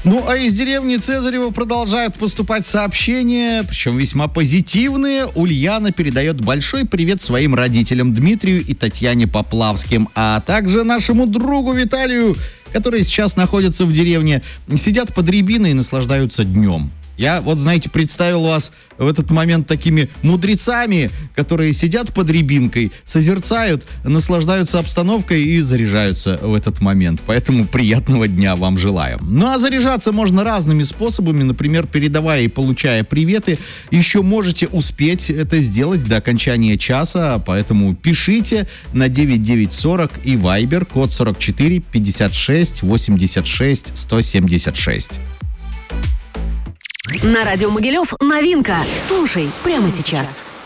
Ну, а из деревни Цезарева продолжают поступать сообщения, причем весьма позитивные. Ульяна передает большой привет своим родителям Дмитрию и Татьяне Поплавским, а также нашему другу Виталию, которые сейчас находятся в деревне, сидят под рябиной и наслаждаются днем. Я вот, знаете, представил вас в этот момент такими мудрецами, которые сидят под рябинкой, созерцают, наслаждаются обстановкой и заряжаются в этот момент. Поэтому приятного дня вам желаю. Ну а заряжаться можно разными способами, например, передавая и получая приветы. Еще можете успеть это сделать до окончания часа, поэтому пишите на 9940 и Viber, код 44 56 86 176. На радио Могилев новинка. Слушай прямо сейчас.